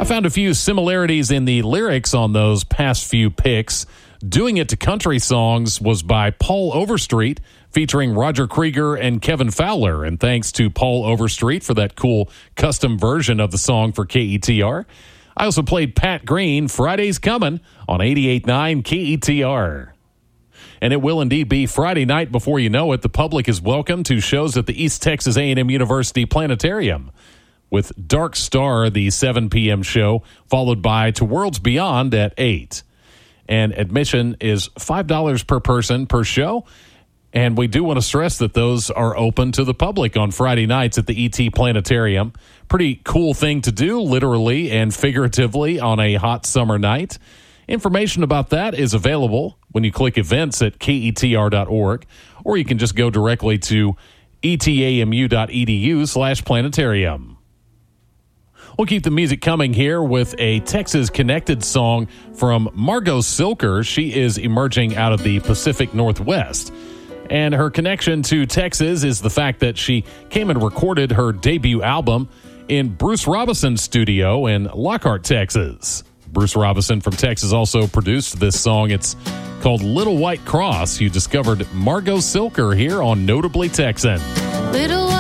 found a few similarities in the lyrics on those past few picks. Doing It to Country Songs was by Paul Overstreet, featuring Roger Krieger and Kevin Fowler. And thanks to Paul Overstreet for that cool custom version of the song for KETR. I also played Pat Green, Friday's Coming, on 88.9 KETR. And it will indeed be Friday night before you know it. The public is welcome to shows at the East Texas A&M University Planetarium, with Dark Star, the 7 p.m. show, followed by To Worlds Beyond at 8. And admission is $5 per person per show. And we do want to stress that those are open to the public on Friday nights at the ET Planetarium. Pretty cool thing to do, literally and figuratively, on a hot summer night. Information about that is available when you click events at ketr.org, or you can just go directly to etamu.edu/planetarium. We'll keep the music coming here with a Texas-connected song from Margot Silker. She is emerging out of the Pacific Northwest. And her connection to Texas is the fact that she came and recorded her debut album in Bruce Robinson's studio in Lockhart, Texas. Bruce Robinson from Texas also produced this song. It's called Little White Cross. You discovered Margot Silker here on Notably Texan. Little